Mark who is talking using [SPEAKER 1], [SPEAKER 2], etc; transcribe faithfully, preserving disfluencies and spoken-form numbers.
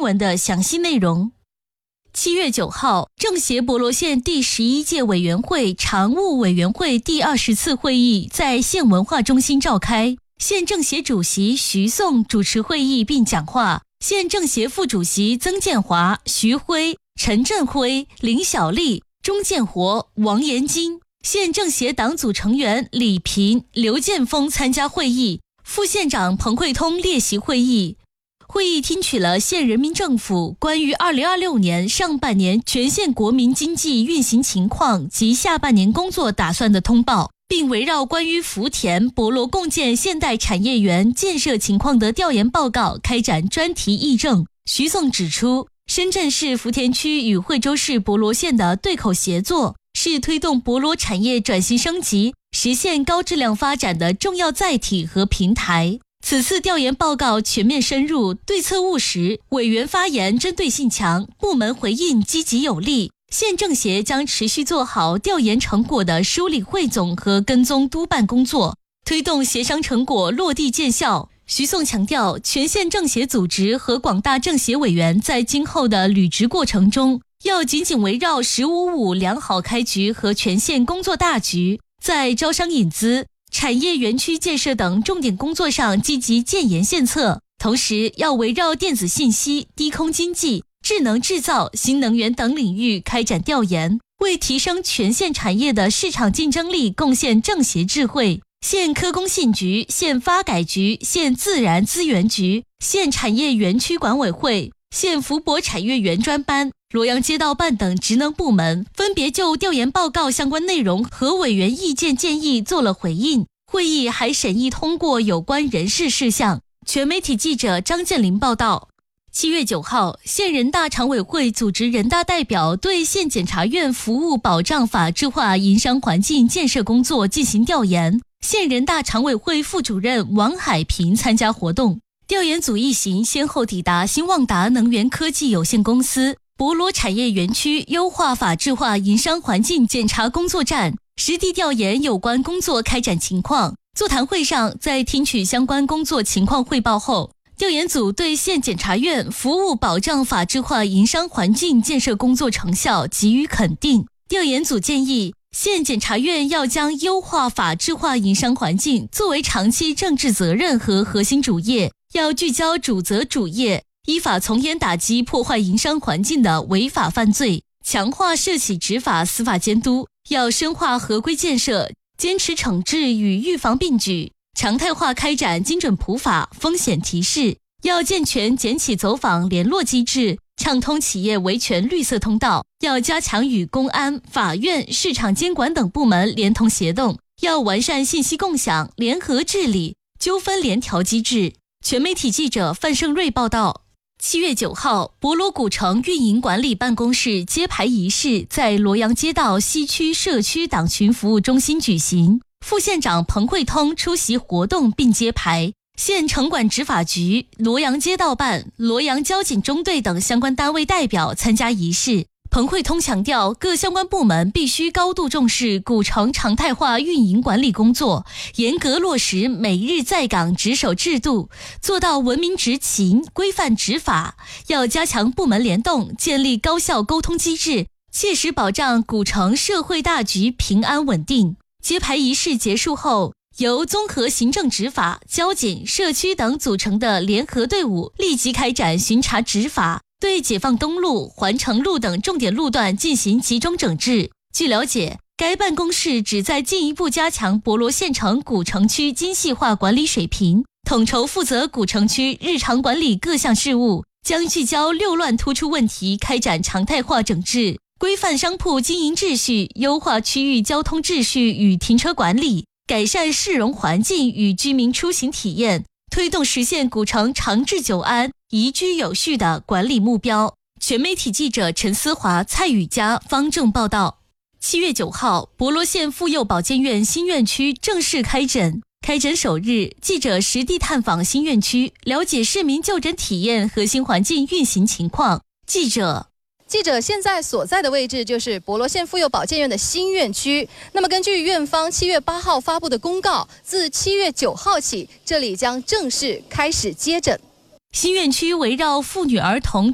[SPEAKER 1] 闻的详细内容。七月九号，政协博罗县第十一届委员会常务委员会第二十次会议在县文化中心召开，县政协主席徐颂主持会议并讲话，县政协副主席曾建华、徐辉、陈振辉、林小丽、钟建活、王延金，县政协党组成员李平、刘建峰参加会议，副县长彭慧通列席会议。会议听取了县人民政府关于二零二六年上半年全县国民经济运行情况及下半年工作打算的通报，并围绕关于福田、博罗共建现代产业园建设情况的调研报告开展专题议政。徐颂指出，深圳市福田区与惠州市博罗县的对口协作，是推动博罗产业转型升级、实现高质量发展的重要载体和平台。此次调研报告全面深入，对策务实，委员发言针对性强，部门回应积极有力。县政协将持续做好调研成果的梳理汇总和跟踪督办工作，推动协商成果落地见效。徐颂强调，全县政协组织和广大政协委员在今后的履职过程中，要紧紧围绕十五五良好开局和全县工作大局，在招商引资、产业园区建设等重点工作上积极建言献策，同时要围绕电子信息、低空经济、智能制造、新能源等领域开展调研，为提升全县产业的市场竞争力贡献政协智慧。县科工信局、县发改局、县自然资源局、县产业园区管委会、县福博产业园专班、罗阳街道办等职能部门分别就调研报告相关内容和委员意见建议做了回应。会议还审议通过有关人事事项。全媒体记者张建林报道。七月九号，县人大常委会组织人大代表对县检察院服务保障法治化营商环境建设工作进行调研，县人大常委会副主任王海平参加活动。调研组一行先后抵达新旺达能源科技有限公司、博罗产业园区优化法治化营商环境检查工作站，实地调研有关工作开展情况。座谈会上，在听取相关工作情况汇报后，调研组对县检察院服务保障法治化营商环境建设工作成效给予肯定。调研组建议，县检察院要将优化法治化营商环境作为长期政治责任和核心主业，要聚焦主责主业，依法从严打击破坏营商环境的违法犯罪，强化涉企执法司法监督，要深化合规建设，坚持惩治与预防并举，常态化开展精准普法、风险提示，要健全检企走访联络机制，畅通企业维权绿色通道，要加强与公安、法院、市场监管等部门连同协动，要完善信息共享、联合治理、纠纷联调机制。全媒体记者范胜瑞报道。七月九号，博罗古城运营管理办公室揭牌仪式在罗阳街道西区社区党群服务中心举行，副县长彭慧通出席活动并揭牌，县城管执法局、罗阳街道办、罗阳交警中队等相关单位代表参加仪式。彭慧通强调，各相关部门必须高度重视古城常态化运营管理工作，严格落实每日在岗值守制度，做到文明执勤、规范执法。要加强部门联动，建立高效沟通机制，切实保障古城社会大局平安稳定。揭牌仪式结束后，由综合行政执法、交警、社区等组成的联合队伍立即开展巡查执法，对解放东路、环城路等重点路段进行集中整治。据了解，该办公室旨在进一步加强博罗县城古城区精细化管理水平，统筹负责古城区日常管理各项事务，将聚焦六乱突出问题开展常态化整治，规范商铺经营秩序，优化区域交通秩序与停车管理，改善市容环境与居民出行体验，推动实现古城长治久安、宜居有序的管理目标。全媒体记者陈思华、蔡宇佳、方正报道。七月九号，博罗县妇幼保健院新院区正式开诊。开诊首日，记者实地探访新院区，了解市民就诊体验和新环境运行情况。记者
[SPEAKER 2] 记者现在所在的位置就是博罗县妇幼保健院的新院区。那么根据院方七月八号发布的公告，自七月九号起，这里将正式开始接诊。
[SPEAKER 1] 新院区围绕妇女儿童